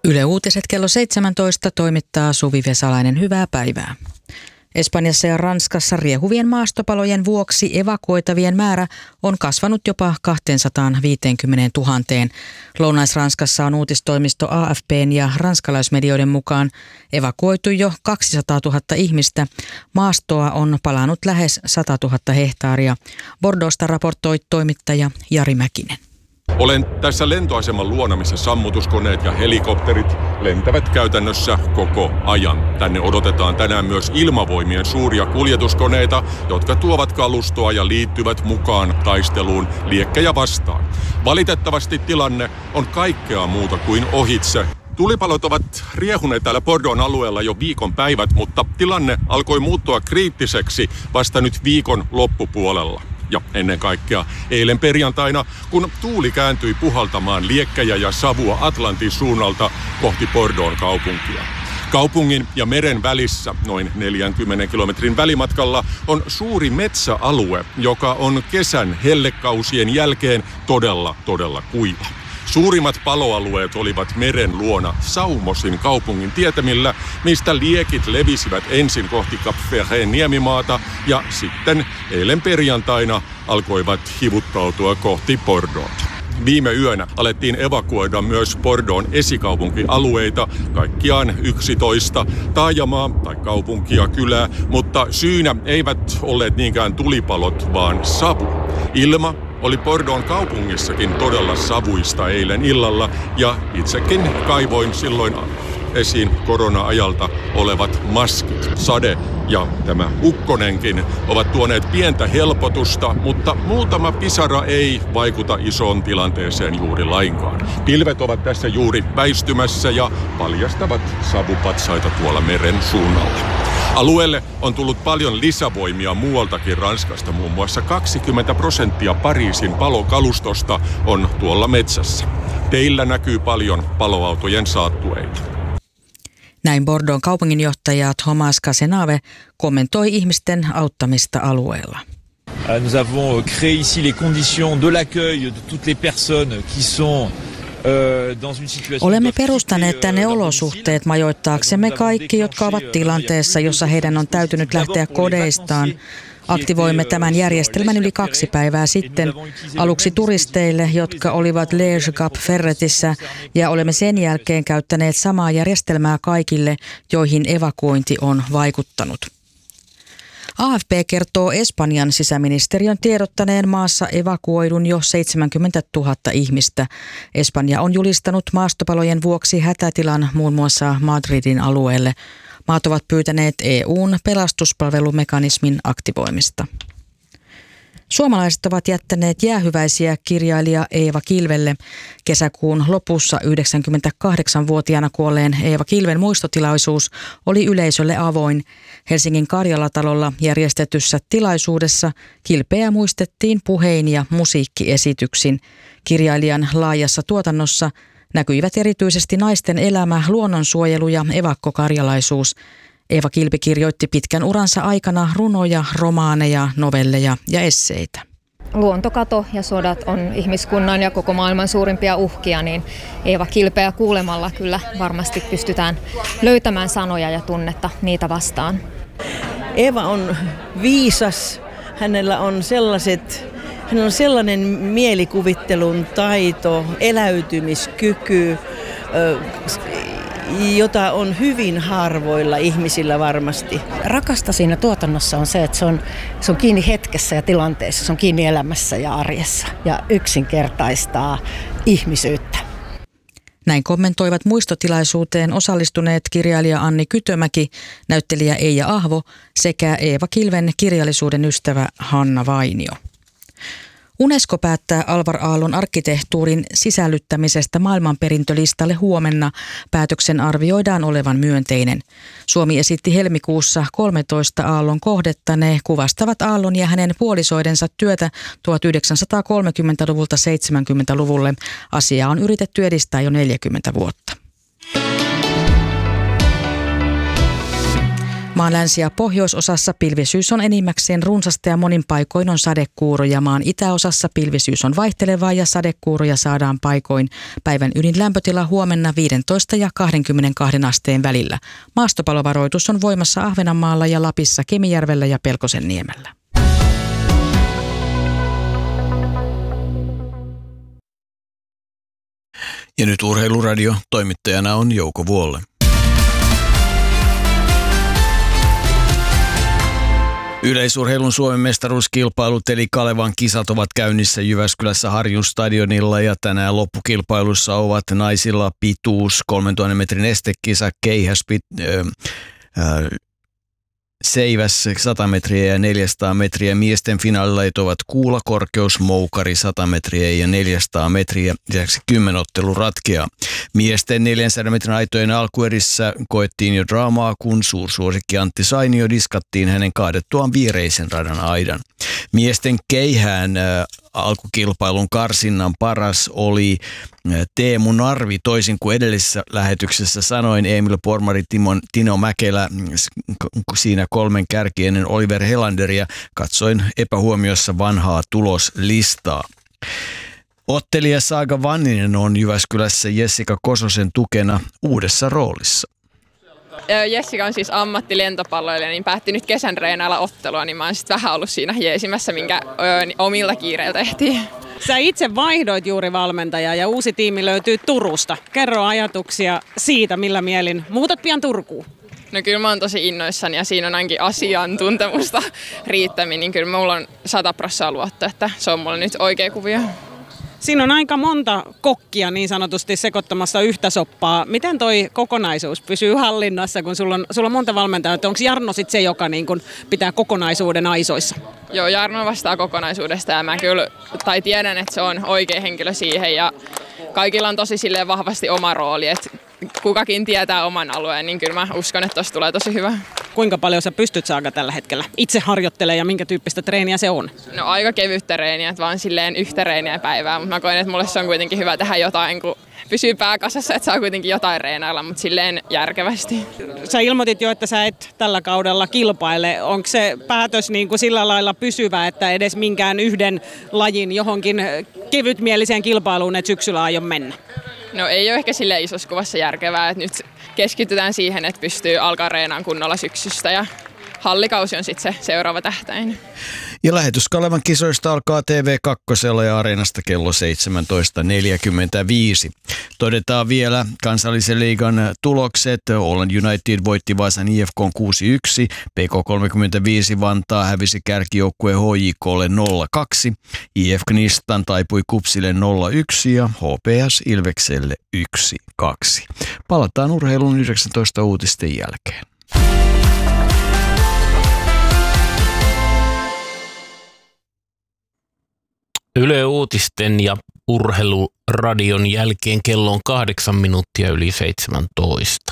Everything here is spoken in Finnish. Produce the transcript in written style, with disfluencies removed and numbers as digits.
Yle Uutiset kello 17 toimittaa Suvi Vesalainen. Hyvää päivää. Espanjassa ja Ranskassa riehuvien maastopalojen vuoksi evakuoitavien määrä on kasvanut jopa 250 000. Lounais-Ranskassa on uutistoimisto AFP:n ja ranskalaismedioiden mukaan evakuoitu jo 200 000 ihmistä. Maastoa on palannut lähes 100 000 hehtaaria. Bordeauxsta raportoi toimittaja Jari Mäkinen. Olen tässä lentoaseman luona, missä sammutuskoneet ja helikopterit lentävät käytännössä koko ajan. Tänne odotetaan tänään myös ilmavoimien suuria kuljetuskoneita, jotka tuovat kalustoa ja liittyvät mukaan taisteluun liekkejä vastaan. Valitettavasti tilanne on kaikkea muuta kuin ohitse. Tulipalot ovat riehuneet täällä Bordeauxn alueella jo viikon päivät, mutta tilanne alkoi muuttua kriittiseksi vasta nyt viikon loppupuolella. Ja ennen kaikkea eilen perjantaina, kun tuuli kääntyi puhaltamaan liekkejä ja savua Atlantin suunnalta kohti Bordeauxn kaupunkia. Kaupungin ja meren välissä, noin 40 kilometrin välimatkalla, on suuri metsäalue, joka on kesän hellekausien jälkeen todella kuiva. Suurimmat paloalueet olivat meren luona Saumosin kaupungin tietämillä, mistä liekit levisivät ensin kohti Cap Ferrén niemimaata ja sitten eilen perjantaina alkoivat hivuttautua kohti Bordeauxta. Viime yönä alettiin evakuoida myös Bordeauxn esikaupunkialueita, kaikkiaan 11 taajamaa tai kaupunkia kylää, mutta syynä eivät olleet niinkään tulipalot, vaan savu. Ilma oli Bordeauxn kaupungissakin todella savuista eilen illalla ja itsekin kaivoin silloin esiin korona-ajalta olevat maskit. Sade ja tämä ukkonenkin ovat tuoneet pientä helpotusta, mutta muutama pisara ei vaikuta isoon tilanteeseen juuri lainkaan. Pilvet ovat tässä juuri väistymässä ja paljastavat savupatsaita tuolla meren suunnalla. Alueelle on tullut paljon lisävoimia muualtakin Ranskasta, muun muassa 20% Pariisin palokalustosta on tuolla metsässä. Teillä näkyy paljon paloautojen saattueita. Näin Bordeauxn kaupunginjohtaja Thomas Cazenave kommentoi ihmisten auttamista alueella. Nous avons créé ici les conditions de l'accueil de toutes les personnes qui sont Olemme perustaneet tänne olosuhteet majoittaaksemme kaikki, jotka ovat tilanteessa, jossa heidän on täytynyt lähteä kodeistaan. Aktivoimme tämän järjestelmän yli 2 päivää sitten aluksi turisteille, jotka olivat Liège Cap Ferretissä, ja olemme sen jälkeen käyttäneet samaa järjestelmää kaikille, joihin evakuointi on vaikuttanut. AFP kertoo Espanjan sisäministeriön tiedottaneen maassa evakuoidun jo 70 000 ihmistä. Espanja on julistanut maastopalojen vuoksi hätätilan muun muassa Madridin alueelle. Maat ovat pyytäneet EU:n pelastuspalvelumekanismin aktivoimista. Suomalaiset ovat jättäneet jäähyväisiä kirjailija Eeva Kilvelle. Kesäkuun lopussa 98-vuotiaana kuolleen Eeva Kilven muistotilaisuus oli yleisölle avoin. Helsingin Karjalatalolla järjestetyssä tilaisuudessa Kilpeä muistettiin puhein ja musiikkiesityksin. Kirjailijan laajassa tuotannossa näkyivät erityisesti naisten elämä, luonnonsuojelu ja evakkokarjalaisuus. Eeva Kilpi kirjoitti pitkän uransa aikana runoja, romaaneja, novelleja ja esseitä. Luontokato ja sodat on ihmiskunnan ja koko maailman suurimpia uhkia, niin Eeva Kilpeä kuulemalla kyllä varmasti pystytään löytämään sanoja ja tunnetta niitä vastaan. Eeva on viisas, hänellä on sellainen mielikuvittelun taito, eläytymiskyky, jota on hyvin harvoilla ihmisillä varmasti. Rakasta siinä tuotannossa on se, että se on kiinni hetkessä ja tilanteessa, se on kiinni elämässä ja arjessa ja yksinkertaistaa ihmisyyttä. Näin kommentoivat muistotilaisuuteen osallistuneet kirjailija Anni Kytömäki, näyttelijä Eija Ahvo sekä Eeva Kilven kirjallisuuden ystävä Hanna Vainio. UNESCO päättää Alvar Aallon arkkitehtuurin sisällyttämisestä maailmanperintölistalle huomenna. Päätöksen arvioidaan olevan myönteinen. Suomi esitti helmikuussa 13 Aallon kohdetta. Ne kuvastavat Aallon ja hänen puolisoidensa työtä 1930-luvulta 70-luvulle. Asiaa on yritetty edistää jo 40 vuotta. Maan länsi- ja pohjoisosassa pilvisyys on enimmäkseen runsasta ja monin paikoin on sadekuuroja. Maan itäosassa pilvisyys on vaihtelevaa ja sadekuuroja saadaan paikoin. Päivän ylin lämpötila huomenna 15 ja 22 asteen välillä. Maastopalovaroitus on voimassa Ahvenanmaalla ja Lapissa, Kemijärvellä ja Pelkosenniemellä. Ja nyt Urheiluradio, toimittajana on Jouko Vuolle. Yleisurheilun Suomen mestaruuskilpailut eli Kalevan kisat ovat käynnissä Jyväskylässä Harjun stadionilla ja tänään loppukilpailussa ovat naisilla pituus 3000 metrin estekisa, keihäs, seiväs 100 metriä ja 400 metriä. Miesten finaalilajit ovat kuulakorkeus, moukari 100 metriä ja 400 metriä. Lisäksi 10 ottelu ratkeaa. Miesten 400 metrin aitojen alkuerissä koettiin jo draamaa, kun suursuosikki Antti Sainio diskattiin hänen kaadettuaan viereisen radan aidan. Miesten keihään alkukilpailun karsinnan paras oli Teemu Narvi, toisin kuin edellisessä lähetyksessä sanoin. Emil Pormari, Tino Mäkelä siinä 3 kärki ennen Oliver Helanderia. Katsoin epähuomiossa vanhaa tuloslistaa. Ottelija Saaga Vanninen on Jyväskylässä Jessica Kososen tukena uudessa roolissa. Jessica on siis ammattilentopalloilija, niin päätti nyt kesän treenailla ottelua, niin mä oon sitten vähän ollut siinä jeesimässä, minkä omilla kiireillä tehtiin. Sä itse vaihdoit juuri valmentajaa ja uusi tiimi löytyy Turusta. Kerro ajatuksia siitä, millä mielin muutat pian Turkuun. No kyllä mä oon tosi innoissani ja siinä on ainakin asiantuntemusta riittämin, niin kyllä mulla on 100% luotto, että se on mulle nyt oikea kuvio. Siinä on aika monta kokkia niin sanotusti sekoittamassa yhtä soppaa. Miten toi kokonaisuus pysyy hallinnassa, kun sulla on monta valmentajaa? Onko Jarno sitten se, joka niin kun pitää kokonaisuuden aisoissa? Joo, Jarno vastaa kokonaisuudesta ja mä kyllä tiedän, että se on oikea henkilö siihen ja kaikilla on tosi silleen vahvasti oma rooli, että kukakin tietää oman alueen, niin kyllä mä uskon, että tosta tulee tosi hyvä. Kuinka paljon sä pystyt Saaga tällä hetkellä itse harjoittelemaan ja minkä tyyppistä treeniä se on? No aika kevyttä treeniä, että vaan silleen yhtä treeniä päivää, mutta mä koen, että mulle se on kuitenkin hyvä tehdä jotain, kun pysyy pääkasassa, että saa kuitenkin jotain reenailla, mutta silleen järkevästi. Sä ilmoitit jo, että sä et tällä kaudella kilpaile. Onko se päätös niin kuin sillä lailla pysyvä, että edes minkään yhden lajin johonkin kevytmieliseen kilpailuun et syksyllä aio mennä? No ei ole ehkä sille isossa kuvassa järkevää, että nyt keskitytään siihen, että pystyy alkaa reenaan kunnolla syksystä ja hallikausi on sitten se seuraava tähtäin. Ja lähetys Kalevan kisoista alkaa TV2 ja Areenasta kello 17.45. Todetaan vielä kansallisen liigan tulokset. Åland United voitti Vaasan IFK 6-1. PK35 Vantaa hävisi kärkijoukkue HJKlle 0-2. IF Knistan taipui Kupsille 0-1 ja HPS Ilvekselle 1-2. Palataan urheilun 19 uutisten jälkeen. Yle Uutisten ja Urheiluradion jälkeen kello on 8 minuuttia yli 17.